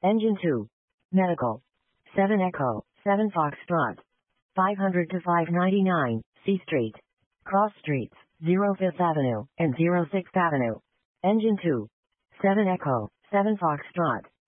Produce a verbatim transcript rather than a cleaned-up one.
Engine two. Medical. seven Echo, seven Foxtrot. five hundred to five ninety-nine, C Street. Cross Streets, zero Fifth Avenue, and zero Sixth Avenue. Engine two. seven Echo, seven Foxtrot.